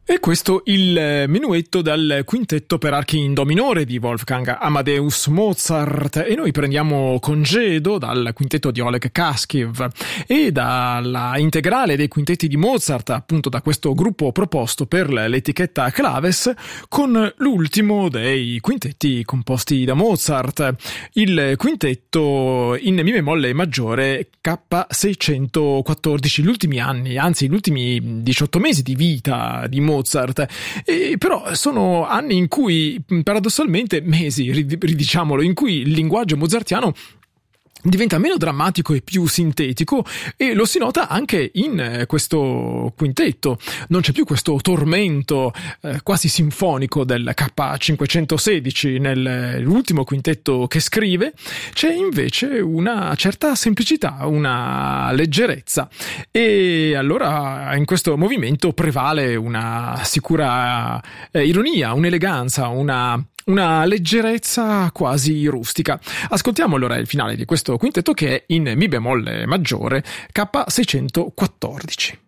E questo il minuetto dal quintetto per archi in do minore di Wolfgang Amadeus Mozart, e noi prendiamo congedo dal quintetto di Oleg Kaskiev e dalla integrale dei quintetti di Mozart, appunto da questo gruppo proposto per l'etichetta Claves, con l'ultimo dei quintetti composti da Mozart, il quintetto in mi bemolle maggiore K614, gli ultimi anni, anzi gli ultimi 18 mesi di vita di Mozart. Però sono anni in cui, paradossalmente, mesi, ridiciamolo, in cui il linguaggio mozartiano diventa meno drammatico e più sintetico, e lo si nota anche in questo quintetto. Non c'è più questo tormento quasi sinfonico del K516 nell'ultimo quintetto che scrive, c'è invece una certa semplicità, una leggerezza, e allora in questo movimento prevale una sicura ironia, un'eleganza, una leggerezza quasi rustica. Ascoltiamo allora il finale di questo quintetto, che è in mi bemolle maggiore K614.